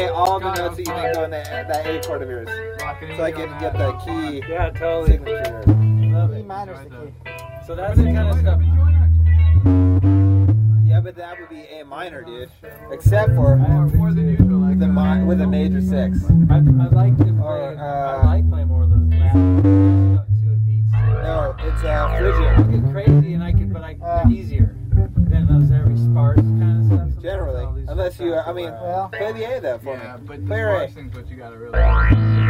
All the notes that you think go in that A chord of yours. So I can get the key signature. E minor's the key. So that's the kind of stuff. Yeah, but that would be A minor, dude. Except for More than usual, like with a major 6. I like to play. I like playing more of those last beats. No, it's Phrygian. I get crazy and they're easier than those every sparse kind of stuff. Generally, unless you, play the A though for me. Yeah, but Play your A. the thing's what you gotta really.